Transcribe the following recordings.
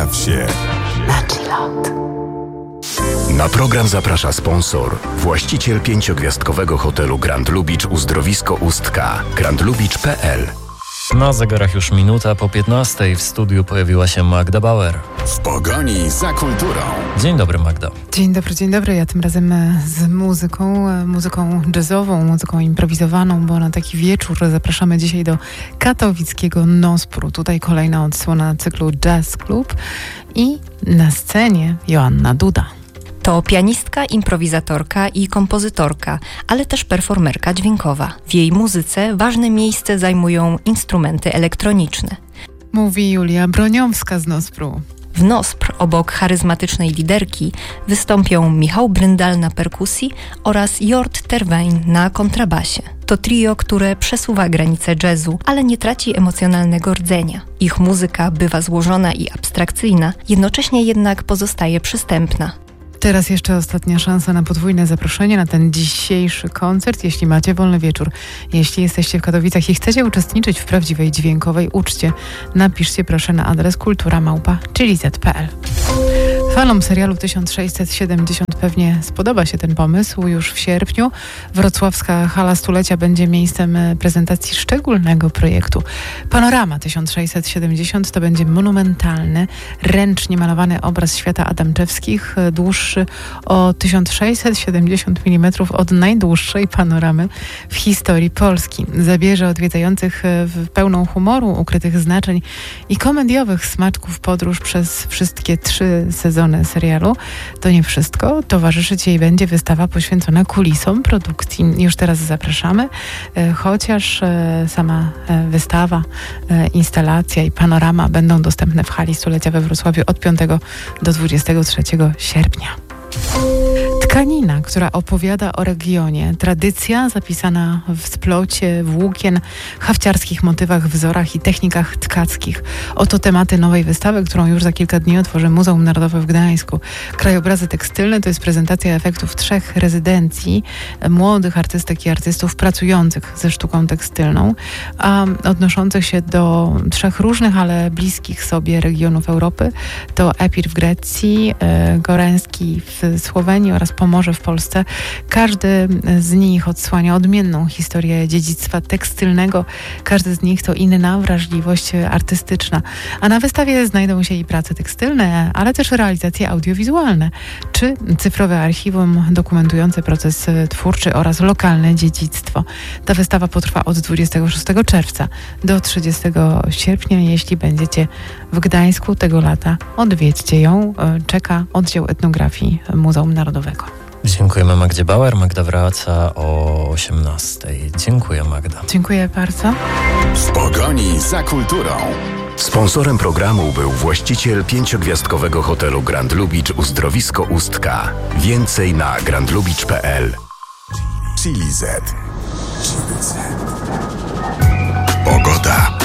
Baw się na chillout. Na program zaprasza sponsor, właściciel 5-gwiazdkowego hotelu Grand Lubicz Uzdrowisko Ustka, grandlubicz.pl. Na zegarach już minuta po 15:00 w studiu pojawiła się Magda Bauer. W pogoni za kulturą. Dzień dobry, Magda. Dzień dobry. Ja tym razem z muzyką jazzową, muzyką improwizowaną, bo na taki wieczór zapraszamy dzisiaj do katowickiego Nospru. Tutaj kolejna odsłona cyklu Jazz Club i na scenie Joanna Duda. To pianistka, improwizatorka i kompozytorka, ale też performerka dźwiękowa. W jej muzyce ważne miejsce zajmują instrumenty elektroniczne. Mówi Julia Broniowska z Nospru. W Nospr obok charyzmatycznej liderki wystąpią Michał Bryndal na perkusji oraz Jort Terwein na kontrabasie. To trio, które przesuwa granice jazzu, ale nie traci emocjonalnego rdzenia. Ich muzyka bywa złożona i abstrakcyjna, jednocześnie jednak pozostaje przystępna. Teraz jeszcze ostatnia szansa na podwójne zaproszenie na ten dzisiejszy koncert. Jeśli macie wolny wieczór, jeśli jesteście w Katowicach i chcecie uczestniczyć w prawdziwej dźwiękowej uczcie, napiszcie proszę na adres kultura@chilliz.pl. Fanom serialu 1670 pewnie spodoba się ten pomysł. Już w sierpniu wrocławska Hala Stulecia będzie miejscem prezentacji szczególnego projektu. Panorama 1670 to będzie monumentalny, ręcznie malowany obraz świata adamczewskich, dłuższy o 1670 mm od najdłuższej panoramy w historii Polski. Zabierze odwiedzających w pełną humoru, ukrytych znaczeń i komediowych smaczków podróż przez wszystkie 3 sezony serialu. To nie wszystko. Towarzyszyć jej będzie wystawa poświęcona kulisom produkcji. Już teraz zapraszamy, chociaż sama wystawa, instalacja i panorama będą dostępne w Hali Stulecia we Wrocławiu od 5 do 23 sierpnia. Tkanina, która opowiada o regionie. Tradycja zapisana w splocie włókien, hafciarskich motywach, wzorach i technikach tkackich. Oto tematy nowej wystawy, którą już za kilka dni otworzy Muzeum Narodowe w Gdańsku. Krajobrazy tekstylne to jest prezentacja efektów 3 rezydencji młodych artystek i artystów pracujących ze sztuką tekstylną, a odnoszących się do 3 różnych, ale bliskich sobie regionów Europy. To Epir w Grecji, Goreński w Słowenii oraz Pomorze w Polsce. Każdy z nich odsłania odmienną historię dziedzictwa tekstylnego. Każdy z nich to inna wrażliwość artystyczna. A na wystawie znajdą się i prace tekstylne, ale też realizacje audiowizualne, czy cyfrowe archiwum dokumentujące proces twórczy oraz lokalne dziedzictwo. Ta wystawa potrwa od 26 czerwca do 30 sierpnia. Jeśli będziecie w Gdańsku tego lata, odwiedźcie ją. Czeka oddział etnografii Muzeum Narodowego. Dziękujemy Magdzie Bauer. Magda wraca o 18:00. Dziękuję, Magda. Dziękuję bardzo. W pogoni za kulturą. Sponsorem programu był właściciel 5-gwiazdkowego hotelu Grand Lubicz Uzdrowisko Ustka. Więcej na grandlubicz.pl. Chilliz. Pogoda.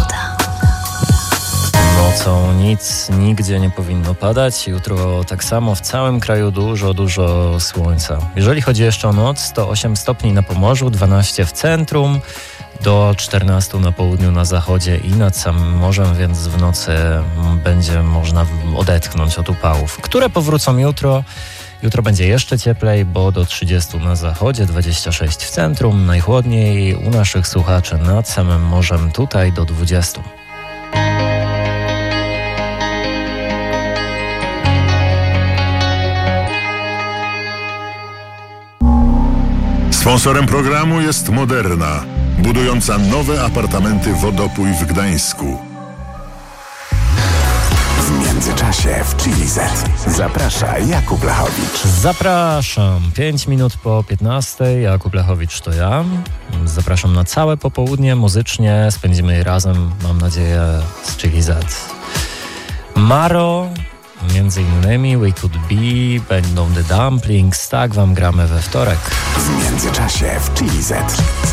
Nocą nic nigdzie nie powinno padać. Jutro tak samo w całym kraju dużo słońca. Jeżeli chodzi jeszcze o noc, to 8 stopni na Pomorzu, 12 w centrum, do 14 na południu, na zachodzie i nad samym morzem, więc w nocy będzie można odetchnąć od upałów, które powrócą jutro. Jutro będzie jeszcze cieplej, bo do 30 na zachodzie, 26 w centrum, najchłodniej u naszych słuchaczy nad samym morzem, tutaj do 20. Sponsorem programu jest Moderna, budująca nowe apartamenty Wodopój w Gdańsku. W międzyczasie w Chilliz zaprasza Jakub Lechowicz. Zapraszam. 5 minut po 15:00. Jakub Lechowicz to ja. Zapraszam na całe popołudnie muzycznie. Spędzimy je razem, mam nadzieję, z Chilliz. Maro, między innymi We Could Be, będą The Dumplings. Tak wam gramy we wtorek. W międzyczasie w Chilliz.